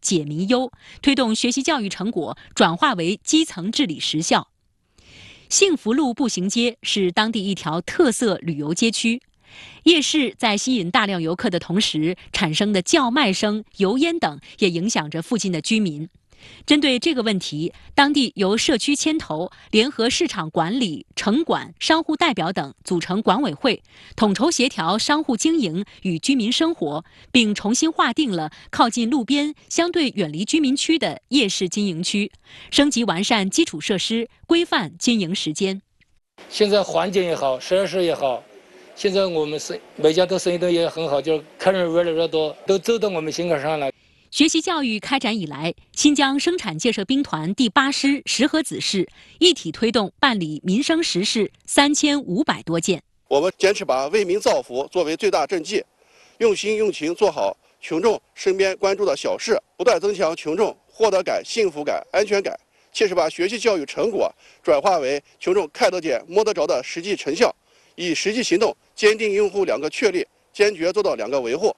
解民忧，推动学习教育成果转化为基层治理实效。幸福路步行街是当地一条特色旅游街区，夜市在吸引大量游客的同时，产生的叫卖声、油烟等也影响着附近的居民。针对这个问题，当地由社区牵头，联合市场管理、城管、商户代表等组成管委会，统筹协调商户经营与居民生活，并重新划定了靠近路边、相对远离居民区的夜市经营区，升级完善基础设施，规范经营时间。 现在环境也好，设施也好，现在我们每家的生意都也很好，就是客人越来越多，都走到我们心坎上了。 学习教育开展以来，新疆生产建设兵团第8师石河子市一体推动办理民生实事3500多件。 我们坚持把为民造福作为最大政绩，用心用情做好群众身边关注的小事，不断增强群众获得感、幸福感、安全感，切实把学习教育成果转化为群众看得见、摸得着的实际成效，以实际行动坚定用户2个确立，坚决做到2个维护。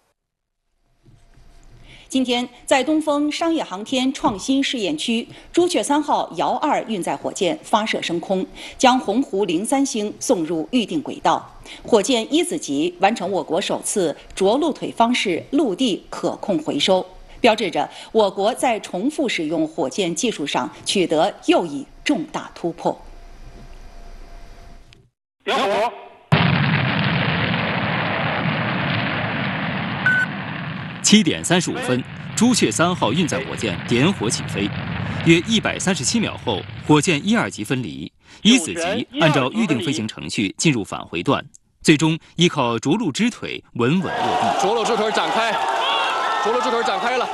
今天，在东风商业航天创新试验区，朱雀3号遥2运载火箭发射升空，将鸿鹄03星送入预定轨道。火箭1子级完成我国首次着陆腿方式陆地可控回收，标志着我国在重复使用火箭技术上取得又一重大突破。 点火。 7点35分，朱雀3号运载火箭点火起飞，约137秒后，火箭1、2级分离，1子级按照预定飞行程序进入返回段，最终依靠着陆支腿稳稳落地。 着陆支腿展开，着陆支腿展开了。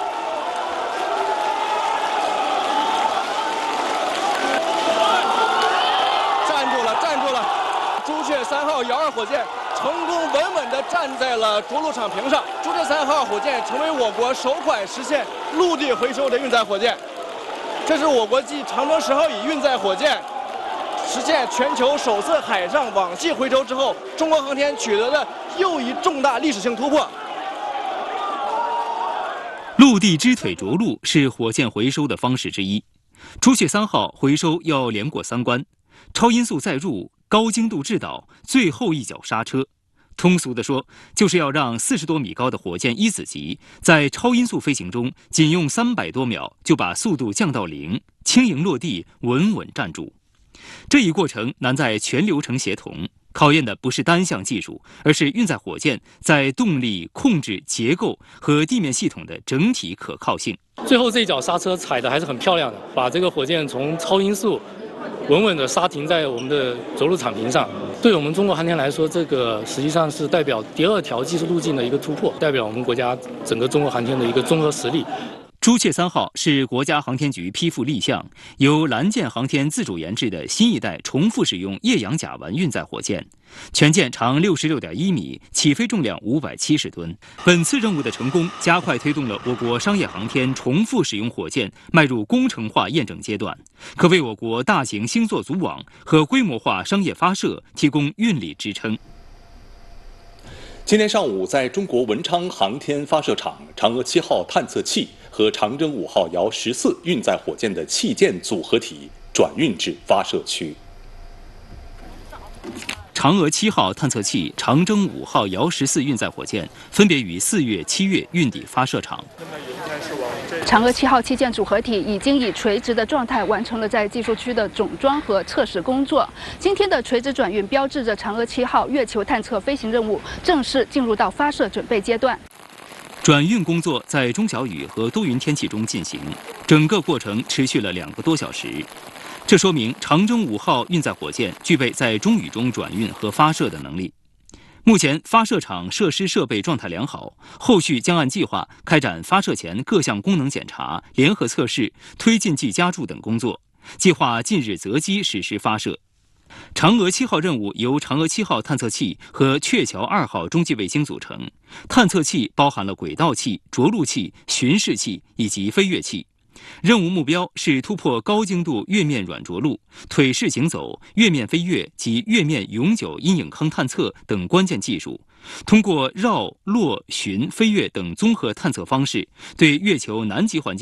站住了！朱雀3号遥2火箭成功稳稳地站在了着陆场屏上。朱雀3号火箭成为我国首款实现陆地回收的运载火箭，这是我国继长征10号乙运载火箭实现全球首次海上网系回收之后，中国航天取得的又一重大历史性突破。 陆地支腿着陆是火箭回收的方式之一。朱雀3号回收要连过3关：超音速载入、高精度制导、最后一脚刹车。通俗地说，就是要让40多米高的火箭1子级在超音速飞行中，仅用300多秒就把速度降到0，轻盈落地，稳稳站住。这一过程难在全流程协同，考验的不是单项技术，而是运载火箭在动力、控制、结构和地面系统的整体可靠性。 最后这一脚刹车踩得还是很漂亮的，把这个火箭从超音速稳稳地刹停在我们的着陆场屏上。对我们中国航天来说，这个实际上是代表第2条技术路径的一个突破，代表我们国家整个中国航天的一个综合实力。 朱雀3号是国家航天局批复立项，由蓝箭航天自主研制的新一代重复使用液氧甲烷运载火箭，全舰长66.1米，起飞重量570吨。本次任务的成功，加快推动了我国商业航天重复使用火箭迈入工程化验证阶段，可为我国大型星座组网和规模化商业发射提供运力支撑。 今天上午，在中国文昌航天发射场，嫦娥7号探测器和长征5号遥14运载火箭的器件组合体转运至发射区。 嫦娥7号探测器、长征5号遥14运载火箭分别于4月、7月运抵发射场。 嫦娥7号器件组合体已经以垂直的状态完成了在技术区的总装和测试工作。今天的垂直转运标志着嫦娥7号月球探测飞行任务正式进入到发射准备阶段。 转运工作在中小雨和多云天气中进行，整个过程持续了2个多小时。这说明长征5号运载火箭具备在中雨中转运和发射的能力。目前发射场设施设备状态良好，后续将按计划开展发射前各项功能检查、联合测试、推进剂加注等工作，计划近日择机实施发射。嫦娥7号任务由嫦娥7号探测器和鹊桥2号中继卫星组成，探测器包含了轨道器、着陆器、巡视器以及飞跃器。任务目标是突破高精度月面软着陆、腿式行走、月面飞跃及月面永久阴影坑探测等关键技术，通过绕、落、巡、飞跃等综合探测方式，对月球南极环境